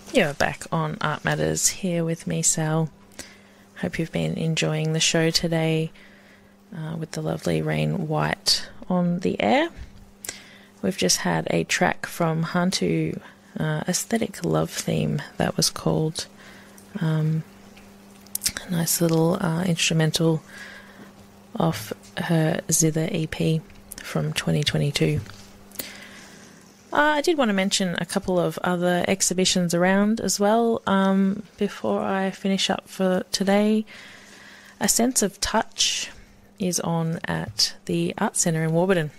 You're back on Art Matters here with me, Sal. Hope you've been enjoying the show today with the lovely Rain White on the air. We've just had a track from Hantu, Aesthetic Love Theme, that was called. A nice little instrumental off her Zither EP from 2022. I did want to mention a couple of other exhibitions around as well before I finish up for today. A Sense of Touch is on at the Art Centre in Warburton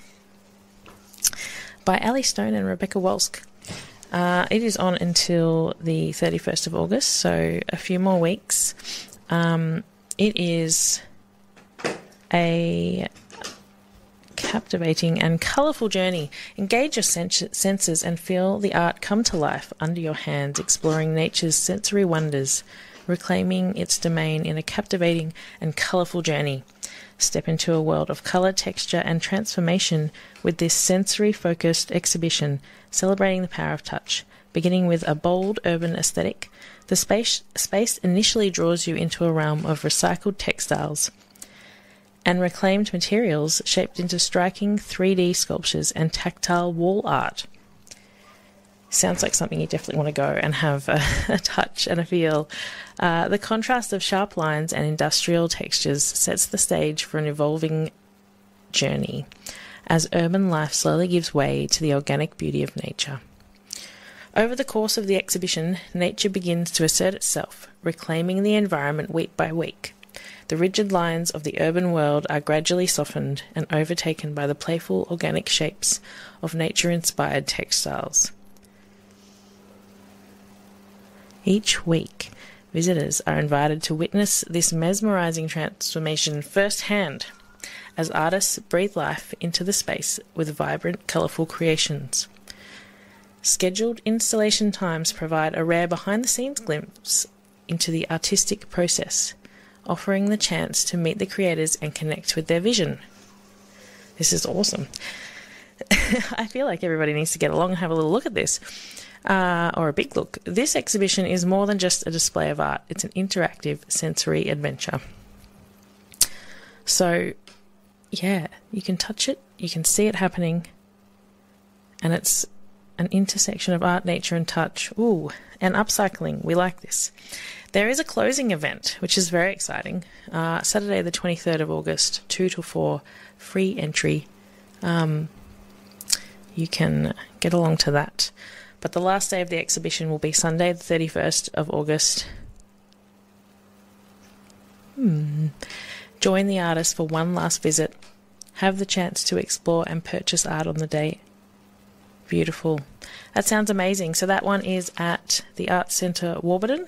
by Ali Stone and Rebecca Wolsk. It is on until the 31st of August, so a few more weeks. It is a captivating and colourful journey. Engage your senses and feel the art come to life under your hands, exploring nature's sensory wonders, reclaiming its domain in a captivating and colourful journey. Step into a world of colour, texture and transformation with this sensory-focused exhibition celebrating the power of touch. Beginning with a bold urban aesthetic, the space initially draws you into a realm of recycled textiles and reclaimed materials shaped into striking 3D sculptures and tactile wall art. Sounds like something you definitely want to go and have a touch and a feel. The contrast of sharp lines and industrial textures sets the stage for an evolving journey as urban life slowly gives way to the organic beauty of nature. Over the course of the exhibition, nature begins to assert itself, reclaiming the environment week by week. The rigid lines of the urban world are gradually softened and overtaken by the playful organic shapes of nature-inspired textiles. Each week, visitors are invited to witness this mesmerizing transformation firsthand as artists breathe life into the space with vibrant, colourful creations. Scheduled installation times provide a rare behind-the-scenes glimpse into the artistic process, offering the chance to meet the creators and connect with their vision. This is awesome. I feel like everybody needs to get along and have a little look at this, or a big look. This exhibition is more than just a display of art. It's an interactive sensory adventure. So, yeah, you can touch it, you can see it happening, and it's an intersection of art, nature and touch. Ooh, and upcycling. We like this. There is a closing event, which is very exciting. Saturday the 23rd of August, 2 to 4, free entry. You can get along to that. But the last day of the exhibition will be Sunday the 31st of August. Join the artist for one last visit. Have the chance to explore and purchase art on the day. Beautiful. That sounds amazing. So that one is at the Art Centre Warburton.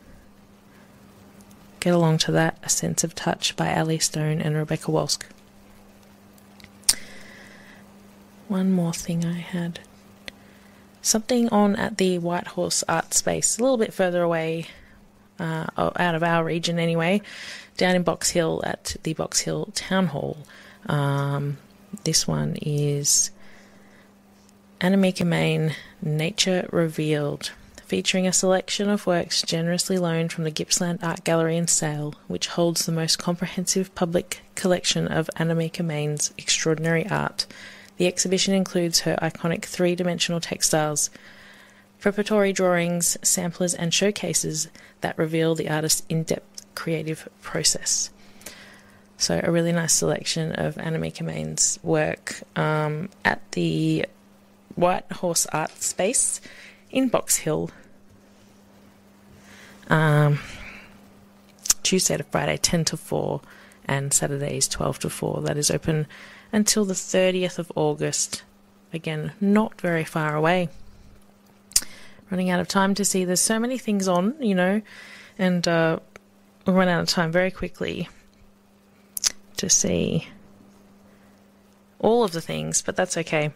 Get along to that. A Sense of Touch by Ali Stone and Rebecca Wolsk. One more thing I had. Something on at the White Horse Art Space, a little bit further away, out of our region anyway, down in Box Hill at the Box Hill Town Hall. This one is Annemieke Mein, Nature Revealed, featuring a selection of works generously loaned from the Gippsland Art Gallery in Sale, which holds the most comprehensive public collection of Annemieke Mein's extraordinary art. The exhibition includes her iconic three-dimensional textiles, preparatory drawings, samplers and showcases that reveal the artist's in-depth creative process. So a really nice selection of Annemieke Mein's work at the White Horse Art Space in Box Hill. Tuesday to Friday 10 to 4 and Saturdays 12 to 4. That is open until the 30th of August. Again, not very far away. Running out of time to see. There's so many things on, you know, and we'll run out of time very quickly to see all of the things, but that's okay.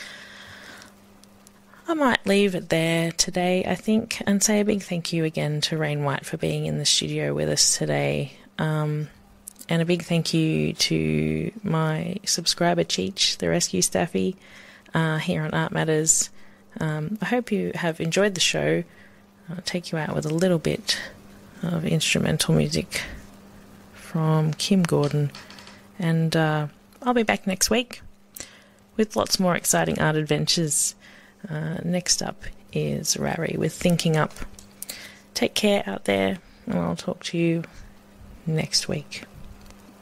I might leave it there today, I think, and say a big thank you again to Rain White for being in the studio with us today. And a big thank you to my subscriber, Cheech, the rescue staffy, here on Art Matters. I hope you have enjoyed the show. I'll take you out with a little bit of instrumental music from Kim Gordon, and I'll be back next week with lots more exciting art adventures. Next up is Rari with Thinking Up. Take care out there, and I'll talk to you next week.